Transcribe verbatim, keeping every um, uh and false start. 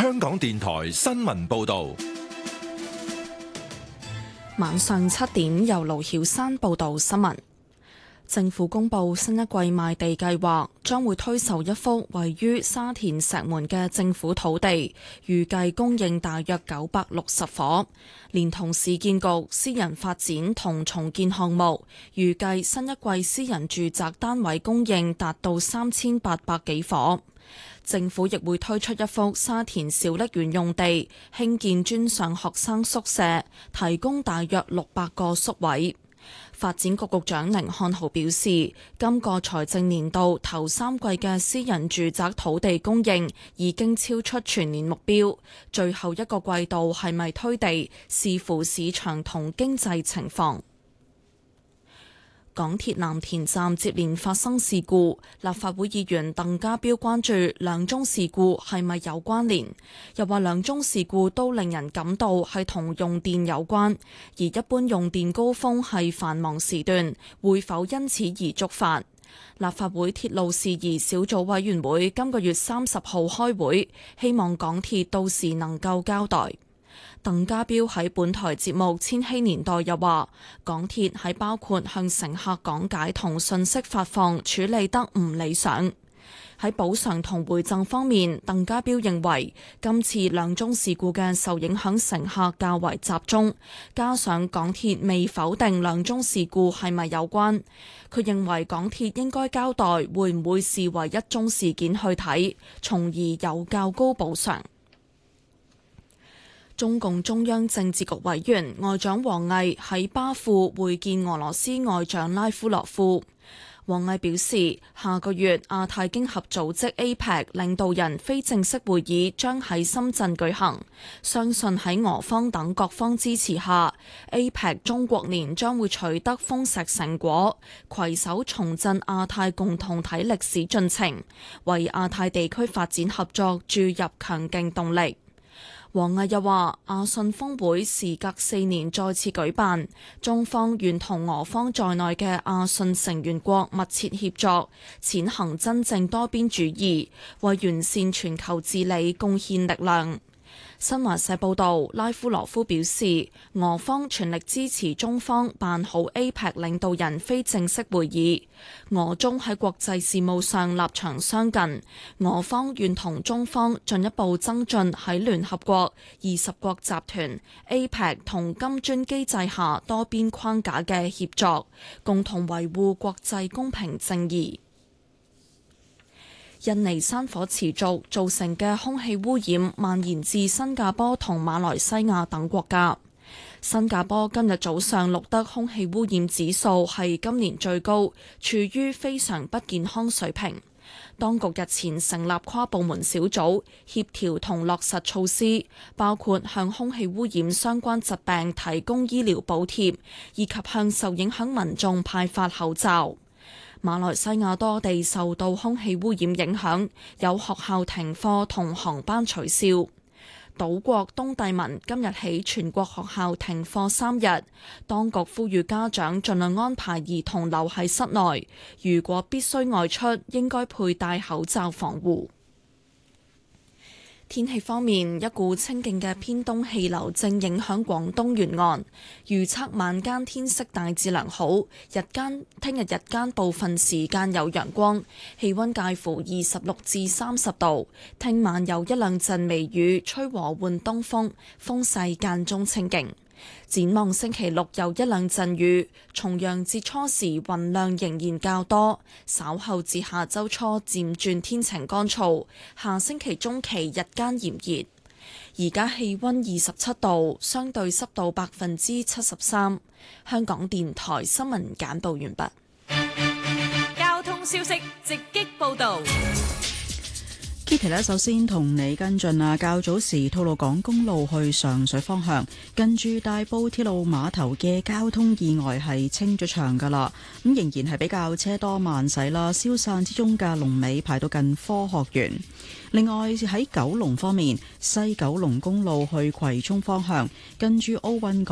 香港電台新聞報道。 晚上七點，由盧曉山報道新聞。政府公布新一季賣地計劃，將會推售一幅位於沙田石門嘅政府土地，預計供應大約九百六十伙，連同市建局、私人發展同重建項目，預計新一季私人住宅單位供應達到三千八百幾伙。政府亦會推出一幅沙田小瀝源用地，興建專上學生宿舍，提供大約六百個宿位。發展局局長甯漢豪表示，今個財政年度頭三季嘅私人住宅土地供應已經超出全年目標，最後一個季度係咪推地，視乎市場同經濟情況。港鐵藍田站接連發生事故，立法會議員鄧家彪關注兩宗事故係咪有關聯，又話兩宗事故都令人感到係同用電有關，而一般用電高峰係繁忙時段，會否因此而觸發？立法會鐵路事宜小組委員會今個月三十號開會，希望港鐵到時能夠交代。鄧家彪喺本台節目《千禧年代》又話，港鐵喺包括向乘客講解同信息發放處理得唔理想。喺補償同回贈方面，鄧家彪認為今次兩宗事故嘅受影響乘客較為集中，加上港鐵未否定兩宗事故係咪有關，佢認為港鐵應該交代會唔會視為一宗事件去睇，從而有較高補償。中共中央政治局委員外長王毅喺巴庫會見俄羅斯外長拉夫羅夫。王毅表示，下個月亞太經合組織 A P E C 領導人非正式會議將喺深圳舉行，相信喺俄方等各方支持下 ，A P E C 中國年將會取得豐碩成果，攜手重振亞太共同體歷史進程，為亞太地區發展合作注入強勁動力。王毅又話，亞信峰會時隔四年再次舉辦，中方願同俄方在內嘅亞信成員國密切協作，踐行真正多邊主義，為完善全球治理貢獻力量。新華社報道，拉夫羅夫表示，俄方全力支持中方辦好 A P E C 領導人非正式會議，俄中喺國際事務上立場相近，俄方願同中方進一步增進喺聯合國、二十國集團、A P E C 同金磚機制下多邊框架嘅協作，共同維護國際公平正義。印尼山火持續造成嘅空氣污染蔓延至新加坡同馬來西亞等國家。新加坡今日早上錄得空氣污染指數係今年最高，處於非常不健康水平。當局日前成立跨部門小組，協調同落實措施，包括向空氣污染相關疾病提供醫療補貼，以及向受影響民眾派發口罩。馬來西亞多地受到空氣污染影響，有學校停課同航班取消。島國東帝汶今日起全國學校停課三日，當局呼籲家長盡量安排兒童留喺室內，如果必須外出，應該佩戴口罩防護。天氣方面，一股清勁嘅偏東氣流正影響廣東沿岸，預測晚間天色大致良好，日間聽日日間部分時間有陽光，氣溫介乎二十六至三十度。聽晚有一兩陣微雨，吹和緩東風，風勢間中清勁。展望星期六有一兩陣雨，重陽節初時雲量仍然較多，稍後至下周初漸轉天晴乾燥，下星期中期日間炎熱。而家氣溫二十七度，相對濕度百分之七十三。香港電台新聞簡報完畢。 交通消息直擊報道。 Kitty 呢，首先同你跟進啊，較早時吐露港公路去上水方向，近住大埔鐵路碼頭嘅交通意外係清咗場噶啦，咁仍然係比較車多慢駛啦，消散之中嘅龍尾排到近科學園。另外喺九龍方面，西九龍公路去葵涌方向，近住奧運港